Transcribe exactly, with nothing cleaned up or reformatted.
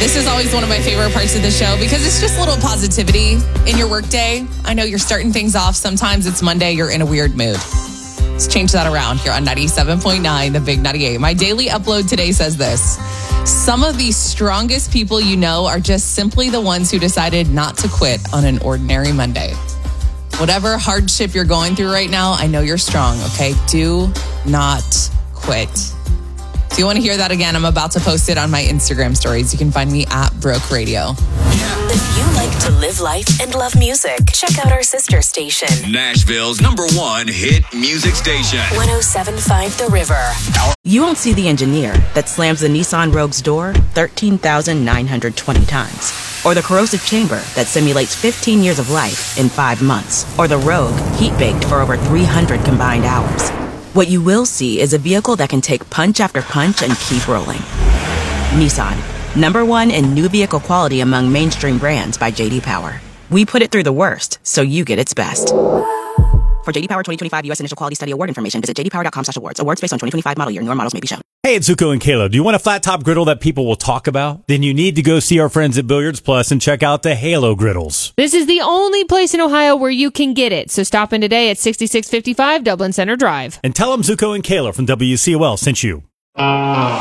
This is always one of my favorite parts of the show because it's just a little positivity in your workday. I know you're starting things off. Sometimes it's Monday, you're in a weird mood. Let's change that around here on ninety-seven point nine, The Big ninety-eight. My daily upload today says this. Some of the strongest people you know are just simply the ones who decided not to quit on an ordinary Monday. Whatever hardship you're going through right now, I know you're strong, okay? Do not quit. If you want to hear that again, I'm about to post it on my Instagram stories. You can find me at Broke Radio. If you like to live life and love music, check out our sister station, Nashville's number one hit music station, one oh seven point five The River. You won't see the engineer that slams the Nissan Rogue's door thirteen thousand nine hundred twenty times, or the corrosive chamber that simulates fifteen years of life in five months, or the Rogue heat-baked for over three hundred combined hours. What you will see is a vehicle that can take punch after punch and keep rolling. Nissan, number one in new vehicle quality among mainstream brands by J D Power. We put it through the worst, so you get its best. For J D Power twenty twenty-five U S Initial Quality Study Award information, visit j d power dot com slash awards. Awards based on twenty twenty-five model year. Newer models may be shown. Hey, it's Zuko and Kayla. Do you want a flat top griddle that people will talk about? Then you need to go see our friends at Billiards Plus and check out the Halo griddles. This is the only place in Ohio where you can get it. So stop in today at sixty-six fifty-five Dublin Center Drive. And tell them Zuko and Kayla from W C O L sent you.